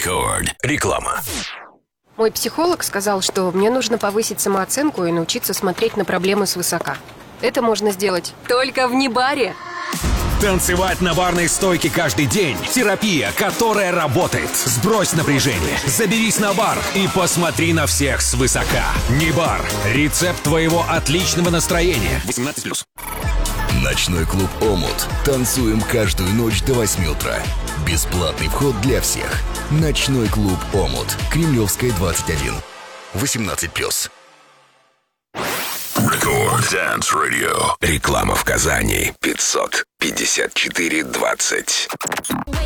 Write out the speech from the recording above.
Рекорд. Реклама. Мой психолог сказал, что мне нужно повысить самооценку и научиться смотреть на проблемы свысока. Это можно сделать только в Нибаре. Танцевать на барной стойке каждый день. Терапия, которая работает. Сбрось напряжение, заберись на бар и посмотри на всех свысока. Нибар. Рецепт твоего отличного настроения. 18+. Ночной клуб «Омут». Танцуем каждую ночь до 8 утра. Бесплатный вход для всех. Ночной клуб «Омут». Кремлевская, 21. 18+. Рекорд Dance Radio. Реклама в Казани. 554-20.